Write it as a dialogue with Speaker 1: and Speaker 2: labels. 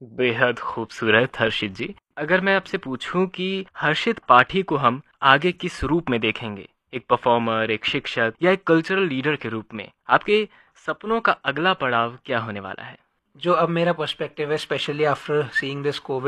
Speaker 1: बेहद खूबसूरत हर्षित जी। अगर मैं आपसे पूछूं कि हर्षित पाठी को हम आगे किस रूप में देखेंगे, एक परफॉर्मर, एक शिक्षक या एक कल्चरल लीडर के रूप में, आपके सपनों का अगला पड़ाव क्या होने वाला है?
Speaker 2: जो अब मेरा पर्सपेक्टिव है, specially after seeing this Covid